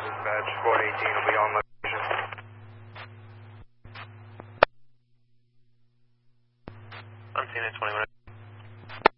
Dispatch, 418 will be on location. I'm seeing it 20 minutes.